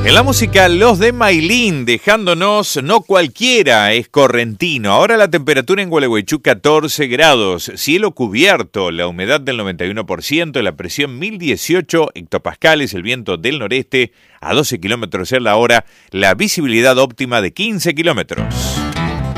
En la música, los de Maylin, dejándonos no cualquiera es correntino. Ahora la temperatura en Gualeguaychú 14 grados, cielo cubierto, la humedad del 91%, la presión 1018 hectopascales, el viento del noreste a 12 kilómetros en la hora, la visibilidad óptima de 15 kilómetros.